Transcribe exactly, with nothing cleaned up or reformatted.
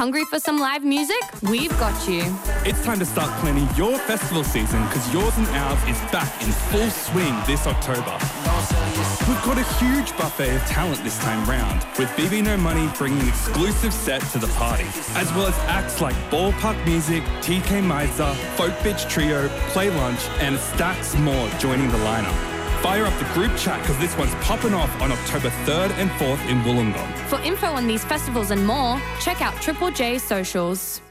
Hungry for some live music? We've got you. It's time to start planning your festival season because yours and ours is back in full swing this October. We've got a huge buffet of talent this time round, with B B No Money bringing an exclusive set to the party, as well as acts like Ballpark Music, T K Miser, Folk Bitch Trio, Play Lunch, and stacks more joining the lineup. Fire up the group chat because this one's popping off on October third and fourth in Wollongong. For info on these festivals and more, check out Triple J socials.